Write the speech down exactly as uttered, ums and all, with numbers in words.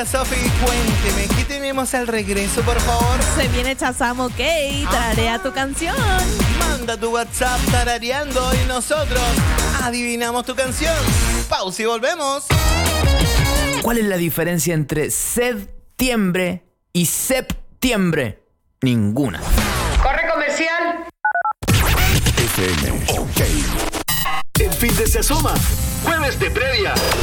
Sofi, cuénteme, ¿qué tenemos al regreso, por favor? Se viene Shazam, ok, tararea tu canción. Manda tu WhatsApp tarareando y nosotros adivinamos tu canción. Pausa y volvemos. ¿Cuál es la diferencia entre septiembre y septiembre? Ninguna. Corre comercial. F M, ok. El fin de se asoma. Jueves de previa.